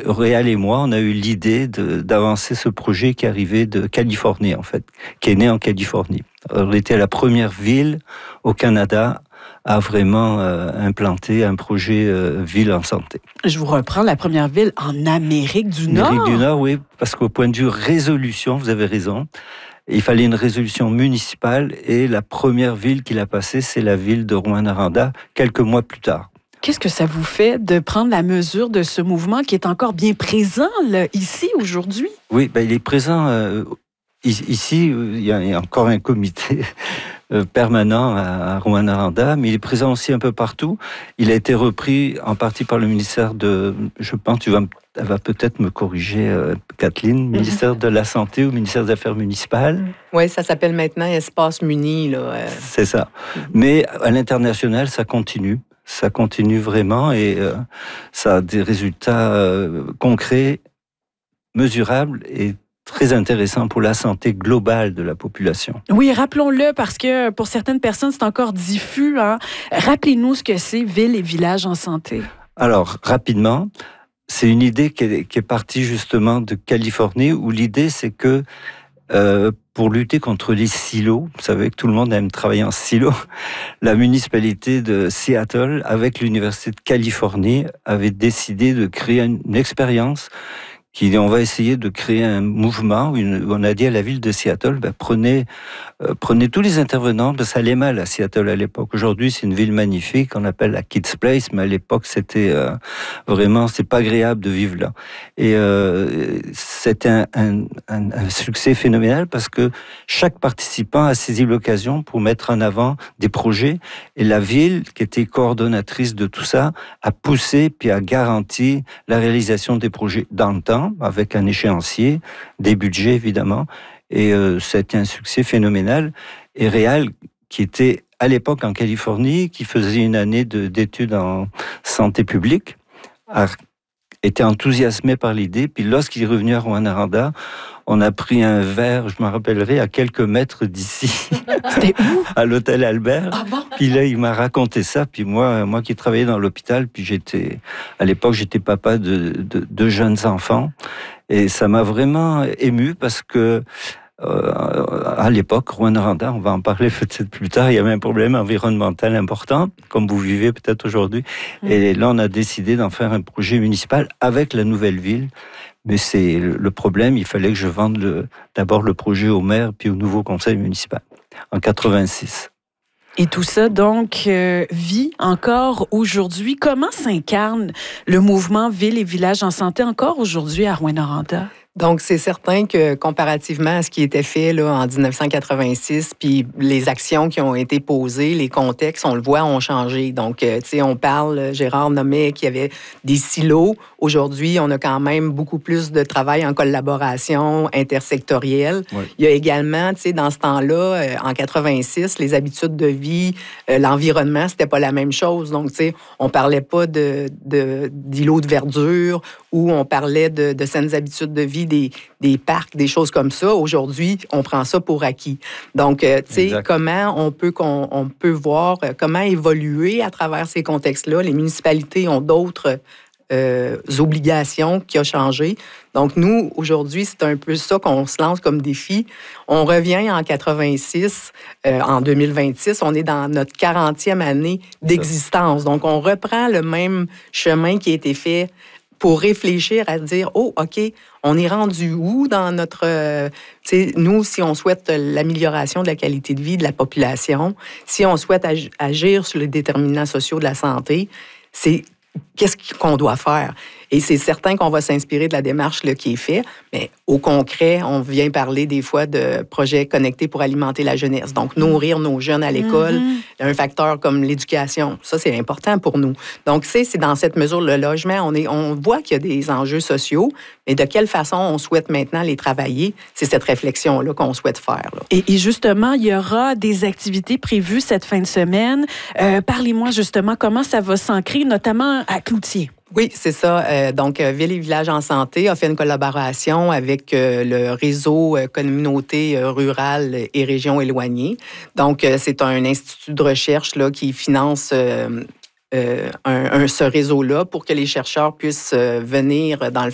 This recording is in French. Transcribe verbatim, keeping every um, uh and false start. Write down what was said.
Réal et moi, on a eu l'idée de, d'avancer ce projet qui arrivait de Californie, en fait, qui est né en Californie. On était la première ville au Canada à vraiment euh, implanter un projet euh, ville en santé. Je vous reprends, la première ville en Amérique du Nord. Amérique du Nord, oui, parce qu'au point de vue résolution, vous avez raison, il fallait une résolution municipale et la première ville qui l'a passée, c'est la ville de Rouyn-Noranda, quelques mois plus tard. Qu'est-ce que ça vous fait de prendre la mesure de ce mouvement qui est encore bien présent là, ici, aujourd'hui? Oui, ben, il est présent euh, ici, il y a encore un comité permanent à Rouyn-Noranda, mais il est présent aussi un peu partout. Il a été repris en partie par le ministère de, je pense, tu vas, elle va peut-être me corriger, euh, Kathleen, ministère de la Santé ou ministère des Affaires municipales. Oui, ça s'appelle maintenant Espace Muni. Là. Euh... C'est ça. Mais à l'international, ça continue. Ça continue vraiment et euh, ça a des résultats euh, concrets, mesurables et très intéressant pour la santé globale de la population. Oui, rappelons-le, parce que pour certaines personnes, c'est encore diffus. Hein? Rappelez-nous ce que c'est Ville et Village en santé. Alors, rapidement, c'est une idée qui est, qui est partie justement de Californie, où l'idée, c'est que euh, pour lutter contre les silos, vous savez que tout le monde aime travailler en silo, la municipalité de Seattle, avec l'Université de Californie, avait décidé de créer une, une expérience qui, on va essayer de créer un mouvement où on a dit à la ville de Seattle, ben, prenez, euh, prenez tous les intervenants, ben, ça allait mal à Seattle à l'époque. Aujourd'hui, c'est une ville magnifique, on appelle la Kids Place, mais à l'époque, c'était euh, vraiment, c'est pas agréable de vivre là. Et euh, c'était un, un, un, un succès phénoménal parce que chaque participant a saisi l'occasion pour mettre en avant des projets. Et la ville, qui était coordonnatrice de tout ça, a poussé puis a garanti la réalisation des projets dans le temps, avec un échéancier, des budgets évidemment, et euh, c'était un succès phénoménal. Et Réal, qui était à l'époque en Californie, qui faisait une année de, d'études en santé publique, a été enthousiasmé par l'idée, puis lorsqu'il est revenu à Rouyn-Noranda, on a pris un verre, je me rappellerai, à quelques mètres d'ici. C'était où? À l'hôtel Albert. Ah bon? Puis là, il m'a raconté ça. Puis moi, moi qui travaillais dans l'hôpital, puis j'étais, à l'époque, j'étais papa de, de, de jeunes enfants. Et ça m'a vraiment ému parce que, euh, à l'époque, Rouyn-Noranda, on va en parler peut-être plus tard, il y avait un problème environnemental important, comme vous vivez peut-être aujourd'hui. Mmh. Et là, on a décidé d'en faire un projet municipal avec la nouvelle ville. Mais c'est le problème, il fallait que je vende le, d'abord le projet au maire, puis au nouveau conseil municipal, en quatre-vingt-six. Et tout ça, donc, euh, vit encore aujourd'hui. Comment s'incarne le mouvement Ville et Village en santé encore aujourd'hui à Rouyn-Noranda? Donc, c'est certain que comparativement à ce qui était fait là, en dix-neuf cent quatre-vingt-six, puis les actions qui ont été posées, les contextes, on le voit, ont changé. Donc, euh, tu sais, on parle, Gérard nommait qu'il y avait des silos. Aujourd'hui, on a quand même beaucoup plus de travail en collaboration intersectorielle. Oui. Il y a également, tu sais, dans ce temps-là, euh, en quatre-vingt-six, les habitudes de vie, euh, l'environnement, c'était pas la même chose. Donc, tu sais, on parlait pas de, de, d'îlots de verdure ou on parlait de, de saines habitudes de vie, des, des parcs, des choses comme ça. Aujourd'hui, on prend ça pour acquis. Donc, euh, tu sais, comment on peut, qu'on, on peut voir euh, comment évoluer à travers ces contextes-là. Les municipalités ont d'autres euh, obligations qui ont changé. Donc, nous, aujourd'hui, c'est un peu ça qu'on se lance comme défi. On revient en quatre-vingt-six, euh, en deux mille vingt-six, on est dans notre quarantième année d'existence. Donc, on reprend le même chemin qui a été fait pour réfléchir à dire, oh, OK, on est rendu où dans notre... Euh, tu sais, nous, si on souhaite l'amélioration de la qualité de vie de la population, si on souhaite ag- agir sur les déterminants sociaux de la santé, c'est qu'est-ce qu'on doit faire? Et c'est certain qu'on va s'inspirer de la démarche là, qui est faite, mais au concret, on vient parler des fois de projets connectés pour alimenter la jeunesse. Donc, nourrir nos jeunes à l'école, mm-hmm. un facteur comme l'éducation, ça, c'est important pour nous. Donc, c'est, c'est dans cette mesure, le logement, on, est, on voit qu'il y a des enjeux sociaux, mais de quelle façon on souhaite maintenant les travailler, c'est cette réflexion-là qu'on souhaite faire. Là. Et, et justement, il y aura des activités prévues cette fin de semaine. Euh, parlez-moi justement comment ça va s'ancrer, notamment à Cloutier. Oui, c'est ça. Euh, donc, Ville et Village en santé a fait une collaboration avec euh, le réseau euh, communauté euh, rurale et régions éloignées. Donc, euh, c'est un institut de recherche là, qui finance euh, euh, un, un, ce réseau-là pour que les chercheurs puissent euh, venir dans le